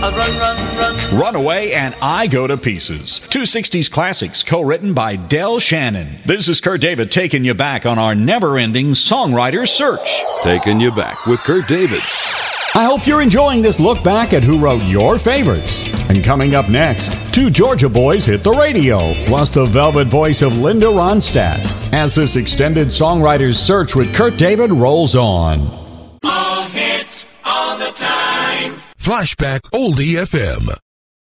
Runaway and I Go to Pieces. Two 60s classics co-written by Del Shannon. This is Kurt David taking you back on our never-ending songwriter search. Taking you back with Kurt David. I hope you're enjoying this look back at who wrote your favorites. And coming up next, two Georgia boys hit the radio, plus the velvet voice of Linda Ronstadt, as this extended songwriter's search with Kurt David rolls on. All hits, all the time. Flashback Oldie FM.